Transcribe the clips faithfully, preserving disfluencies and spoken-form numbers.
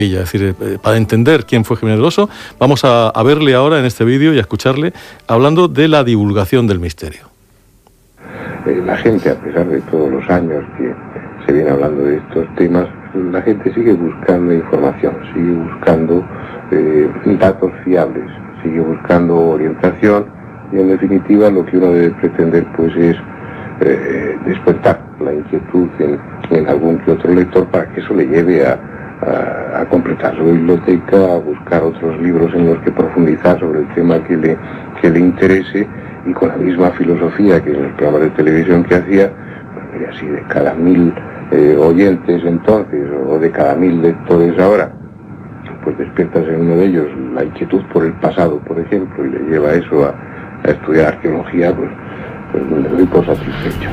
Es decir, eh, para entender quién fue Jiménez del Oso, vamos a, a verle ahora en este vídeo y a escucharle hablando de la divulgación del misterio. Eh, la gente, a pesar de todos los años que se viene hablando de estos temas, la gente sigue buscando información, sigue buscando eh, datos fiables, sigue buscando orientación y en definitiva lo que uno debe pretender pues es eh, despertar la inquietud en, en algún que otro lector para que eso le lleve a A, a completar su biblioteca, a buscar otros libros en los que profundizar sobre el tema que le, que le interese y con la misma filosofía que en los programas de televisión que hacía, pues mira, si de cada mil eh, oyentes entonces o de cada mil lectores ahora, pues despiertas en uno de ellos la inquietud por el pasado, por ejemplo, y le lleva eso a, a estudiar arqueología, pues, pues me doy por satisfecho.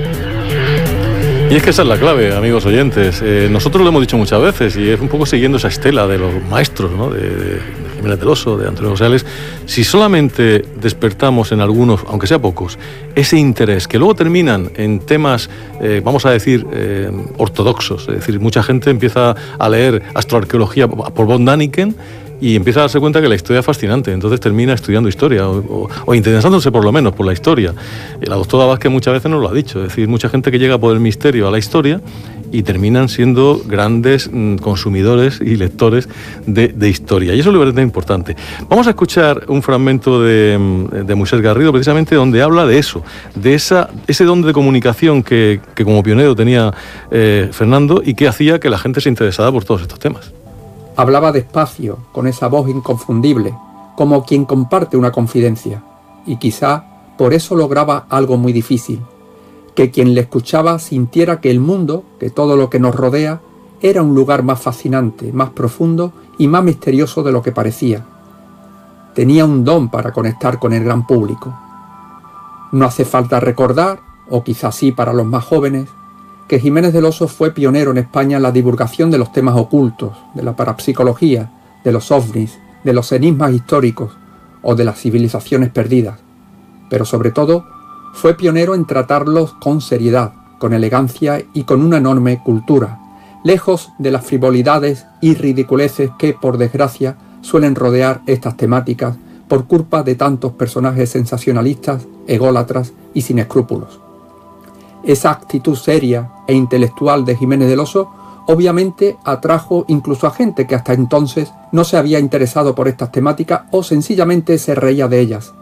Y es que esa es la clave, amigos oyentes. Eh, nosotros lo hemos dicho muchas veces y es un poco siguiendo esa estela de los maestros, ¿no? de, de Jiménez del Oso, de Antonio González. Si solamente despertamos en algunos, aunque sea pocos, ese interés que luego terminan en temas, eh, vamos a decir, eh, ortodoxos. Es decir, mucha gente empieza a leer astroarqueología por von Däniken y empieza a darse cuenta que la historia es fascinante, entonces termina estudiando historia o, o, o interesándose por lo menos por la historia. Y la doctora Vázquez muchas veces nos lo ha dicho, es decir, mucha gente que llega por el misterio a la historia y terminan siendo grandes mm, consumidores y lectores de, de historia. Y eso es lo verdaderamente importante. Vamos a escuchar un fragmento de, de Moisés Garrido, precisamente donde habla de eso, de esa, ese don de comunicación que, que como pionero tenía eh, Fernando y que hacía que la gente se interesara por todos estos temas. Hablaba despacio, con esa voz inconfundible, como quien comparte una confidencia, y quizá por eso lograba algo muy difícil, que quien le escuchaba sintiera que el mundo, que todo lo que nos rodea, era un lugar más fascinante, más profundo y más misterioso de lo que parecía. Tenía un don para conectar con el gran público. No hace falta recordar, o quizás sí para los más jóvenes, que Jiménez del Oso fue pionero en España en la divulgación de los temas ocultos, de la parapsicología, de los ovnis, de los enigmas históricos o de las civilizaciones perdidas. Pero sobre todo, fue pionero en tratarlos con seriedad, con elegancia y con una enorme cultura, lejos de las frivolidades y ridiculeces que, por desgracia, suelen rodear estas temáticas por culpa de tantos personajes sensacionalistas, ególatras y sin escrúpulos. Esa actitud seria e intelectual de Jiménez del Oso obviamente atrajo incluso a gente que hasta entonces no se había interesado por estas temáticas o sencillamente se reía de ellas.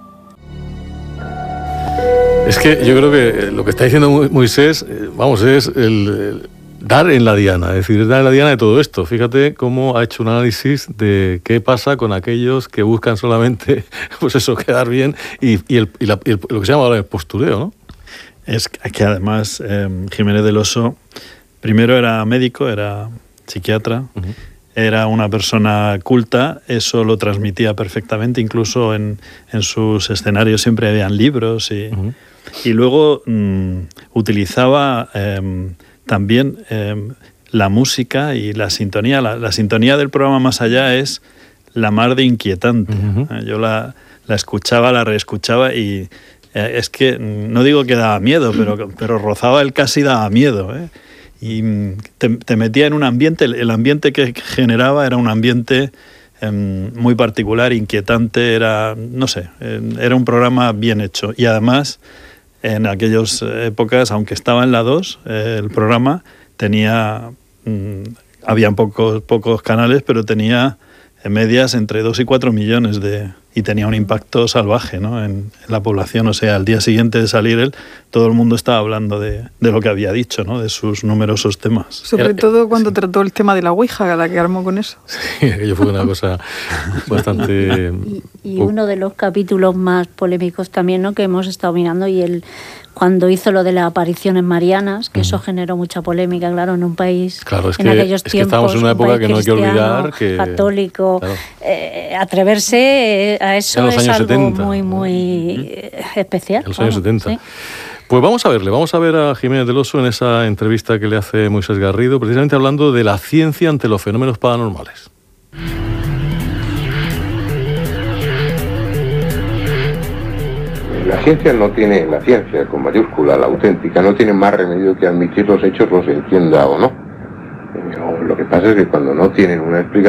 Es que yo creo que lo que está diciendo Moisés, vamos, es el, el dar en la diana, es decir, dar en la diana de todo esto. Fíjate cómo ha hecho un análisis de qué pasa con aquellos que buscan solamente, pues eso, quedar bien y, y, el, y, la, y el, lo que se llama ahora el postureo, ¿no? Es que además eh, Jiménez del Oso primero era médico, era psiquiatra, uh-huh. Era una persona culta, eso lo transmitía perfectamente, incluso en, en sus escenarios siempre habían libros y, uh-huh. y luego mmm, utilizaba eh, también eh, la música y la sintonía. La, la sintonía del programa Más Allá es la mar de inquietante. Uh-huh. Yo la, la escuchaba, la reescuchaba y es que no digo que daba miedo, pero, pero rozaba el casi daba miedo, ¿eh? Y te, te metía en un ambiente, el ambiente que generaba era un ambiente eh, muy particular, inquietante, era, no sé, era un programa bien hecho. Y además, en aquellas épocas, aunque estaba en la dos, eh, el programa tenía, mm, habían pocos, pocos canales, pero tenía medias entre dos y cuatro millones de... y tenía un impacto salvaje, ¿no? en, en la población. O sea, al día siguiente de salir él, todo el mundo estaba hablando de, de lo que había dicho, ¿no? De sus numerosos temas. Sobre Era, todo cuando trató el tema de la Ouija, la que armó con eso. Sí, aquello fue una cosa bastante... Y, y uno de los capítulos más polémicos también, ¿no? Que hemos estado mirando, y él cuando hizo lo de las apariciones marianas, que uh-huh. eso generó mucha polémica, claro, en un país, claro, es en que, aquellos es tiempos, que estábamos en una época que no hay que olvidar que... católico, claro. eh, atreverse a eso es algo setenta. muy, muy uh-huh. especial. En los claro, años setenta. Sí. Pues vamos a verle, vamos a ver a Jiménez del Oso en esa entrevista que le hace Moisés Garrido, precisamente hablando de la ciencia ante los fenómenos paranormales. La ciencia no tiene, la ciencia con mayúscula, la auténtica, no tiene más remedio que admitir los hechos, los entienda o no. Lo que pasa es que cuando no tienen una explicación,